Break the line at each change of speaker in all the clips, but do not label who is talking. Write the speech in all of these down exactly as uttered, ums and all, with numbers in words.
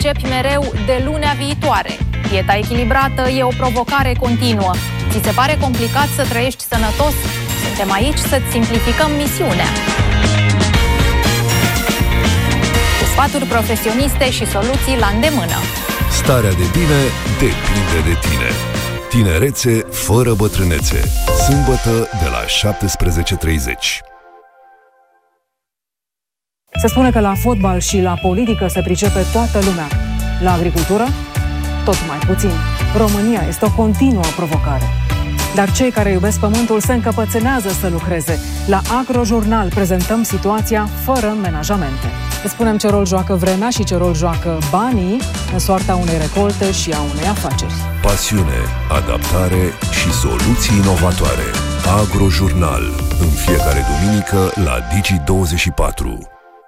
Începi mereu de lunea viitoare. Dieta echilibrată e o provocare continuă. Ți se pare complicat să trăiești sănătos? Suntem aici să-ți simplificăm misiunea. Cu sfaturi profesioniste și soluții la îndemână.
Starea de bine depinde de tine. Tinerețe fără bătrânețe. Sâmbătă de la șaptesprezece și treizeci.
Se spune că la fotbal și la politică se pricepe toată lumea. La agricultură, tot mai puțin. România este o continuă provocare. Dar cei care iubesc pământul se încăpățânează să lucreze. La Agrojurnal prezentăm situația fără menajamente. Îți spunem ce rol joacă vremea și ce rol joacă banii în soarta unei recolte și a unei afaceri.
Pasiune, adaptare și soluții inovatoare. Agrojurnal. În fiecare duminică la Digi douăzeci și patru.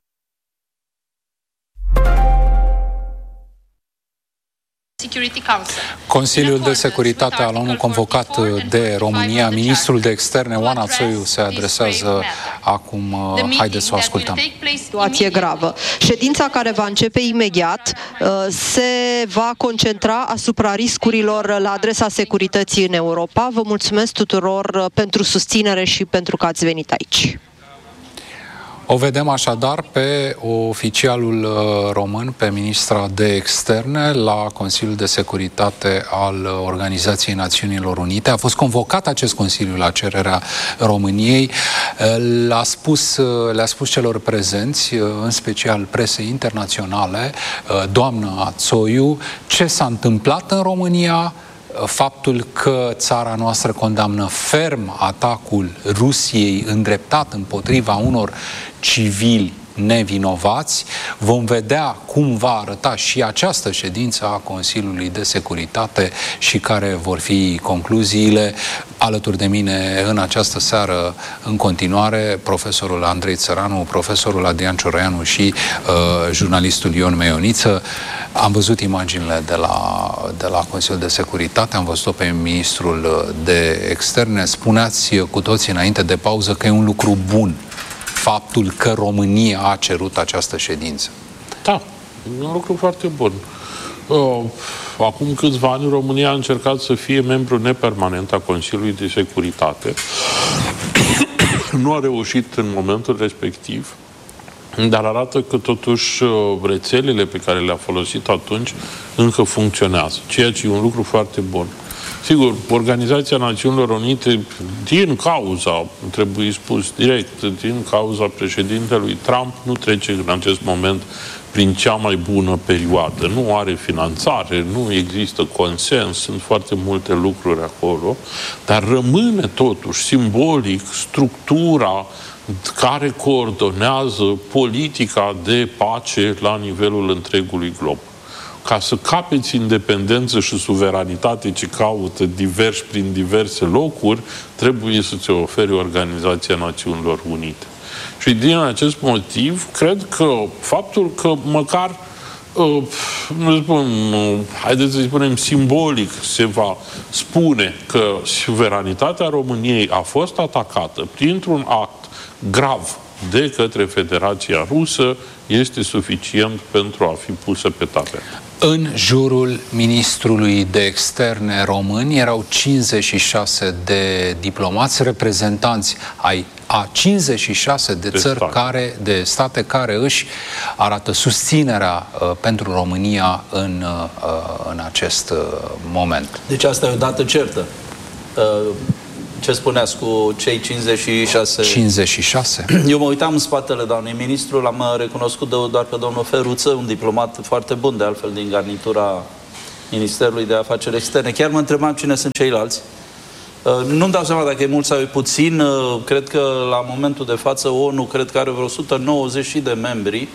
Consiliul de Securitate al ONU convocat de România, ministrul de externe Oana Țoiu se adresează acum. Haideți să o ascultăm.
Situație gravă. Ședința care va începe imediat se va concentra asupra riscurilor la adresa securității în Europa. Vă mulțumesc tuturor pentru susținere și pentru că ați venit aici.
O vedem așadar pe oficialul român, pe ministra de externe la Consiliul de Securitate al Organizației Națiunilor Unite. A fost convocat acest Consiliu la cererea României. Le-a spus, le-a spus celor prezenți, în special presei internaționale, doamna Țoiu, ce s-a întâmplat în România, faptul că țara noastră condamnă ferm atacul Rusiei îndreptat împotriva unor civili nevinovați. Vom vedea cum va arăta și această ședință a Consiliului de Securitate și care vor fi concluziile. Alături de mine în această seară, în continuare, profesorul Andrei Țăranu, profesorul Adrian Cioroianu și uh, jurnalistul Ion Meioniță. Am văzut imaginile de la, de la Consiliul de Securitate, am văzut-o pe ministrul de externe. Spuneați cu toții înainte de pauză că e un lucru bun faptul că România a cerut această ședință.
Da, e un lucru foarte bun. Acum câțiva ani România a încercat să fie membru nepermanent a Consiliului de Securitate. Nu a reușit în momentul respectiv, dar arată că totuși rețelele pe care le-a folosit atunci încă funcționează, ceea ce e un lucru foarte bun. Sigur, Organizația Națiunilor Unite, din cauza, trebuie spus direct, din cauza președintelui Trump, nu trece în acest moment prin cea mai bună perioadă. Nu are finanțare, nu există consens, sunt foarte multe lucruri acolo, dar rămâne totuși simbolic structura care coordonează politica de pace la nivelul întregului glob. Ca să capeți independență și suveranitate ce caută diversi prin diverse locuri, trebuie să ți ofere Organizația Națiunilor Unite. Și din acest motiv, cred că faptul că măcar, uh, nu spun, uh, haideți să spunem simbolic, se va spune că suveranitatea României a fost atacată printr-un act grav de către Federația Rusă, este suficient pentru a fi pusă pe tapet.
În jurul ministrului de externe român erau cincizeci și șase de diplomați, reprezentanți ai a cincizeci și șase de, de țări state. care, de state care își arată susținerea uh, pentru România în, uh, în acest uh, moment.
Deci asta e o dată certă. Uh, Ce spuneați cu cei cincizeci și șase?
cincizeci și șase?
Eu mă uitam în spatele doamnei ministru, l-am recunoscut de, doar pe domnul Feruță, un diplomat foarte bun, de altfel, din garnitura Ministerului de Afaceri Externe. Chiar mă întrebam cine sunt ceilalți. Nu-mi dau seama dacă e mult sau e puțin. Cred că la momentul de față ONU cred că are vreo o sută nouăzeci de membri.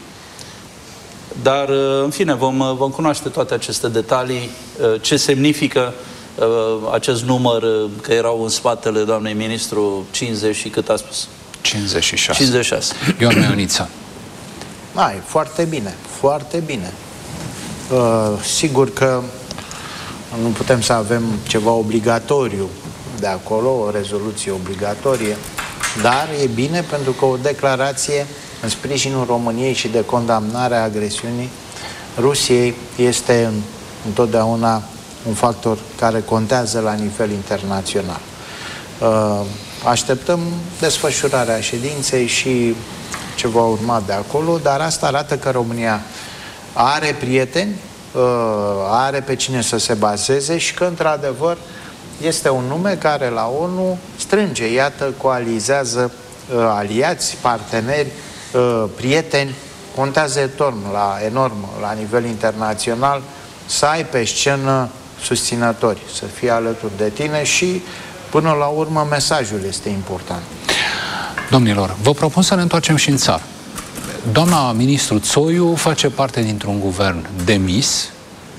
Dar, în fine, vom, vom cunoaște toate aceste detalii, ce semnifică acest număr, că erau în spatele doamnei ministru cincizeci și cât a spus?
cincizeci și șase.
cincizeci și șase.
Ion Meioniță.
Da, e foarte bine, foarte bine. Uh, sigur că nu putem să avem ceva obligatoriu de acolo, o rezoluție obligatorie, dar e bine pentru că o declarație în sprijinul României și de condamnare a agresiunii Rusiei este întotdeauna un factor care contează la nivel internațional. Așteptăm desfășurarea ședinței și ce va urma de acolo, dar asta arată că România are prieteni, are pe cine să se bazeze și că, într-adevăr, este un nume care la ONU strânge, iată, coalizează aliați, parteneri, prieteni, contează enorm la, enorm la nivel internațional să ai pe scenă susținători, să fie alături de tine și, până la urmă, mesajul este important.
Domnilor, vă propun să ne întoarcem și în țară. Doamna ministru Țoiu face parte dintr-un guvern demis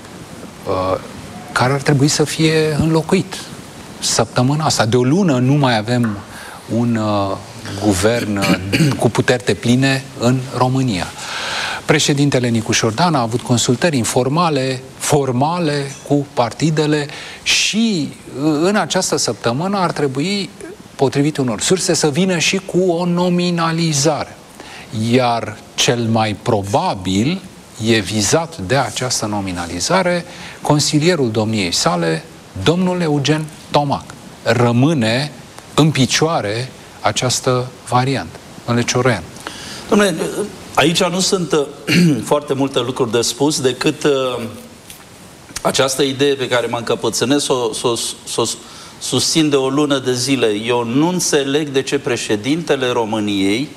care ar trebui să fie înlocuit săptămâna asta. De o lună nu mai avem un uh, guvern uh, cu puteri depline în România. Președintele Nicu Șordan a avut consultări informale, formale cu partidele și uh, în această săptămână ar trebui, potrivit unor surse, să vină și cu o nominalizare. Iar cel mai probabil e vizat de această nominalizare consilierul domniei sale, domnul Eugen Tomac. Rămâne în picioare această variantă. Domnule Cioroian.
Dom'le, aici nu sunt uh, foarte multe lucruri de spus decât uh, această idee pe care mă încăpățânesc să o susțin de o lună de zile. Eu nu înțeleg de ce președintele României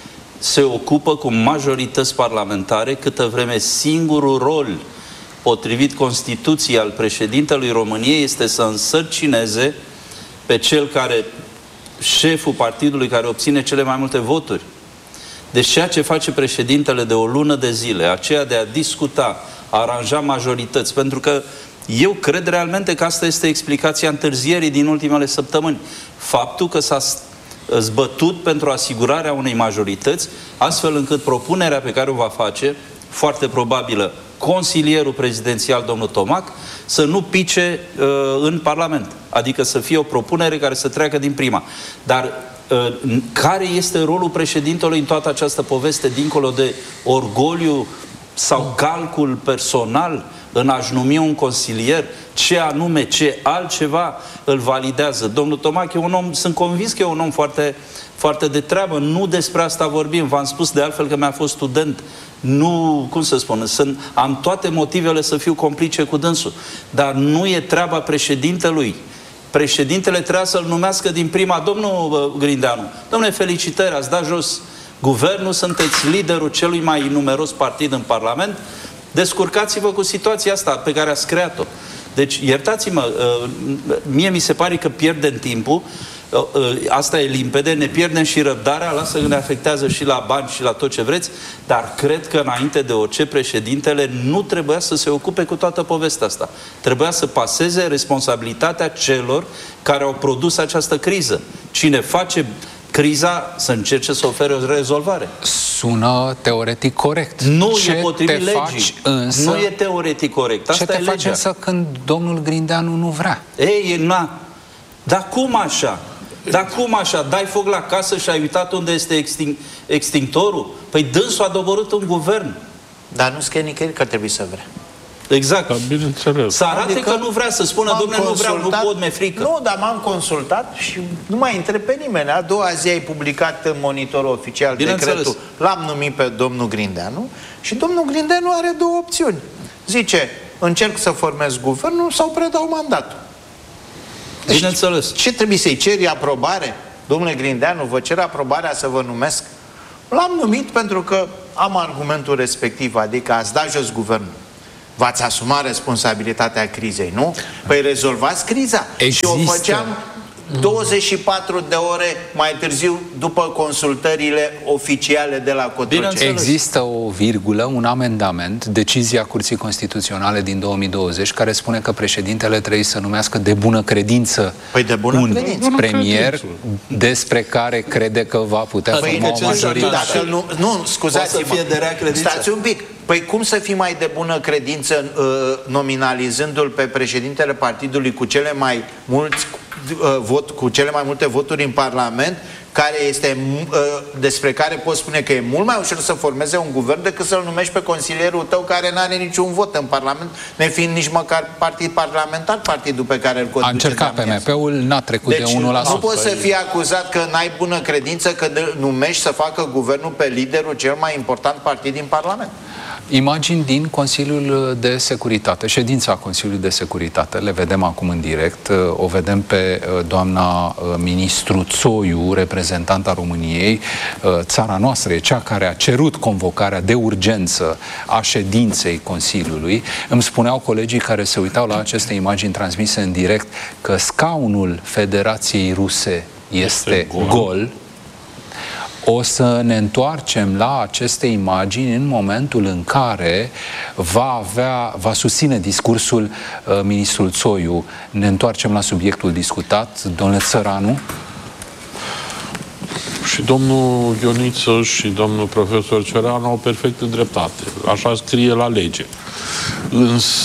se ocupă cu majorități parlamentare, câtă vreme singurul rol potrivit Constituției al președintelui României este să însărcineze pe cel care, șeful partidului care obține cele mai multe voturi. Deci ceea ce face președintele de o lună de zile, aceea de a discuta, a aranja majorități, pentru că eu cred realmente că asta este explicația întârzierii din ultimele săptămâni. Faptul că s-a zbătut pentru asigurarea unei majorități, astfel încât propunerea pe care o va face, foarte probabilă, consilierul prezidențial, domnul Tomac, să nu pice uh, în Parlament. Adică să fie o propunere care să treacă din prima. Dar uh, care este rolul președintelui în toată această poveste, dincolo de orgoliu sau calcul personal în a-și numi un consilier? Ce anume, ce altceva îl validează? Domnul Tomac e un om, sunt convins că e un om foarte, foarte de treabă. Nu despre asta vorbim. V-am spus de altfel că mi-a fost student. Nu, cum să spun, sunt, am toate motivele să fiu complice cu dânsul. Dar nu e treaba președintelui. Președintele trebuia să-l numească din prima. Domnul Grindeanu, domnule, felicitări, ați dat jos guvernul, sunteți liderul celui mai numeros partid în Parlament, descurcați-vă cu situația asta pe care ați creat-o. Deci, iertați-mă, mie mi se pare că pierdem timpul, asta e limpede, ne pierdem și răbdarea, lasă că ne afectează și la bani și la tot ce vreți, dar cred că înainte de orice președintele nu trebuia să se ocupe cu toată povestea asta. Trebuia să paseze responsabilitatea celor care au produs această criză. Cine face criza să încerce să ofere o rezolvare.
Sună teoretic corect.
Nu
ce
e potrivit legii.
Însă,
nu e teoretic corect. Asta
ce te
e
faci
legea.
însă când domnul Grindeanu nu vrea?
Ei, na. Dar cum așa? Dar cum așa? Dai foc la casă și ai uitat unde este extin extintorul? Păi dânsul a doborât un guvern.
Dar nu scrie nicăieri că trebuie să vrea.
Exact.
Da, bineînțeles.
Să arate adică că nu vrea, să spună, domnule, nu vreau, nu pot, mi-e frică.
Nu, dar m-am consultat și nu mai întreb pe nimeni. A doua zi ai publicat în monitorul oficial decretul. L-am numit pe domnul Grindeanu și domnul Grindeanu are două opțiuni. Zice, încerc să formez guvernul sau predau mandatul. Deci,
bineînțeles.
Ce trebuie să-i ceri aprobare? Domnule Grindeanu, vă cer aprobarea să vă numesc? L-am numit pentru că am argumentul respectiv, adică ați dat jos guvernul. V-ați asumat responsabilitatea crizei, nu? Păi rezolvați criza.
Există.
Și o făceam douăzeci și patru de ore mai târziu, după consultările oficiale de la Cotroceni.
Există o virgulă, un amendament, decizia Curții Constituționale din două mii douăzeci, care spune că președintele trebuie să numească de bună credință
păi de bună
un
credință.
premier despre care crede că va putea
păi
forma o majoritate.
Nu, nu scuzați-mă. Stați un pic. Păi cum să fii mai de bună credință uh, nominalizându-l pe președintele partidului cu cele mai mulți uh, vot, cu cele mai multe voturi în Parlament, care este, despre care poți spune că e mult mai ușor să formeze un guvern decât să-l numești pe consilierul tău care nu are niciun vot în Parlament, nefiind nici măcar partid parlamentar, partidul pe care îl conduce.
A încercat P M P-ul, n-a trecut
deci,
de unu la sută.
nu poți să fii acuzat că n-ai bună credință că numești să facă guvernul pe liderul cel mai important partid din Parlament.
Imagini din Consiliul de Securitate, ședința Consiliului de Securitate, le vedem acum în direct, o vedem pe doamna ministru Țoiu, reprezentanta României. Țara noastră e cea care a cerut convocarea de urgență a ședinței Consiliului. Îmi spuneau colegii care se uitau la aceste imagini transmise în direct că scaunul Federației Ruse este, este gol. gol. O să ne întoarcem la aceste imagini în momentul în care va avea, va susține discursul uh, ministrul Țoiu. Ne întoarcem la subiectul discutat. Domnule Țăranu?
Și domnul Ioniță și domnul profesor Țăranu au perfectă dreptate. Așa scrie la lege. Însă,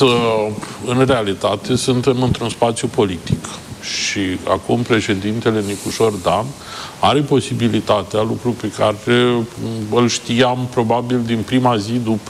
în realitate, suntem într-un spațiu politic. Și acum președintele Nicușor Dan are posibilitatea, lucru pe care îl știam probabil din prima zi după,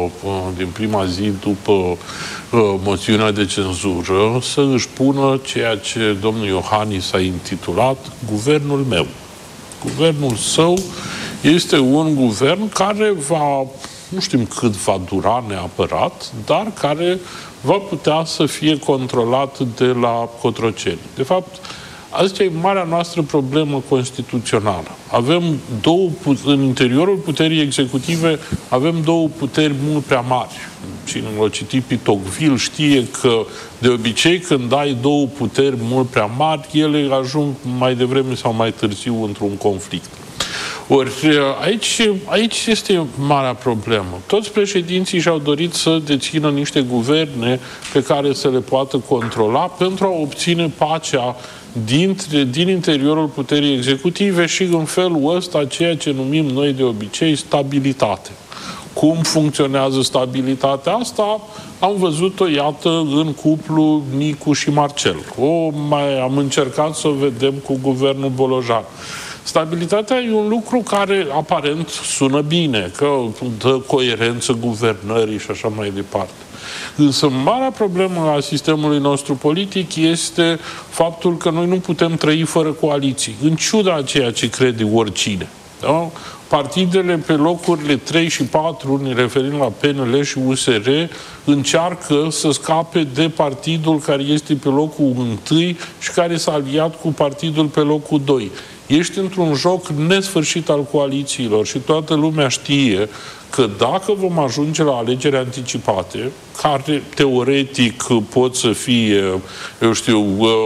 din prima zi după moțiunea de cenzură, să își pună ceea ce domnul Iohannis a intitulat Guvernul meu. Guvernul său este un guvern care va, nu știm cât va dura neapărat, dar care va putea să fie controlat de la Cotroceni. De fapt, asta e marea noastră problemă constituțională. Avem două, în interiorul puterii executive, avem două puteri mult prea mari. Cine l-a citit pe Tocqueville știe că, de obicei, când ai două puteri mult prea mari, ele ajung mai devreme sau mai târziu într-un conflict. Ori aici, aici este marea problemă. Toți președinții și-au dorit să dețină niște guverne pe care să le poată controla pentru a obține pacea dintre, din interiorul puterii executive și în felul ăsta ceea ce numim noi de obicei stabilitate. Cum funcționează stabilitatea asta? Am văzut-o, iată, în cuplu Nicu și Marcel. O mai am încercat să o vedem cu guvernul Bolojan. Stabilitatea e un lucru care aparent sună bine, că dă coerență guvernării și așa mai departe. Însă marea problemă a sistemului nostru politic este faptul că noi nu putem trăi fără coaliții, în ciuda a ceea ce crede oricine. Da? Partidele pe locurile trei și patru, ne referim la P N L și U S R, încearcă să scape de partidul care este pe locul întâi și care s-a aliat cu partidul pe locul doi. Ești într-un joc nesfârșit al coalițiilor și toată lumea știe că dacă vom ajunge la alegeri anticipate, care teoretic pot să fie, eu știu,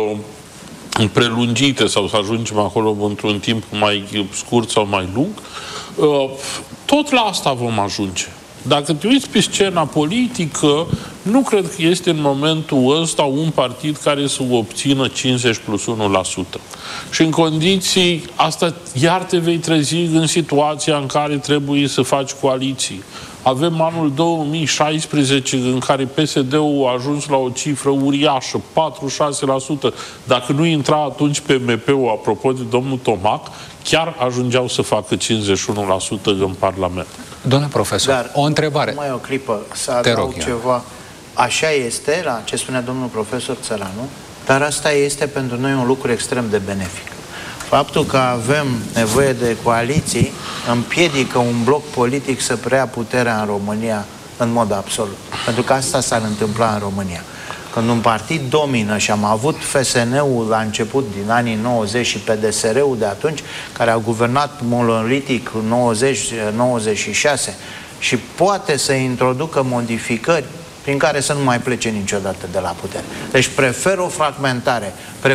prelungite sau să ajungem acolo într-un timp mai scurt sau mai lung, tot la asta vom ajunge. Dacă te uiți pe scena politică, nu cred că este în momentul ăsta un partid care să obțină cincizeci plus unu la sută. Și în condiții, asta iar te vei trezi în situația în care trebuie să faci coaliții. Avem anul două mii șaisprezece în care P S D-ul a ajuns la o cifră uriașă, patruzeci și șase la sută. Dacă nu intra atunci P M P-ul, apropo de domnul Tomac, chiar ajungeau să facă cincizeci și unu la sută în Parlament.
Domnule profesor,
Dar,
o întrebare.
Mai o clipă, să adaug ceva. Așa este, la ce spunea domnul profesor Țăranu, dar asta este pentru noi un lucru extrem de benefic. Faptul că avem nevoie de coaliții împiedică un bloc politic să preia puterea în România în mod absolut. Pentru că asta s-ar întâmpla în România. Când un partid domină, și am avut F S N-ul la început din anii nouăzeci și P D S R-ul de atunci, care a guvernat monolitic nouăzeci nouăzeci și șase și poate să introducă modificări prin care să nu mai plece niciodată de la putere. Deci prefer o fragmentare.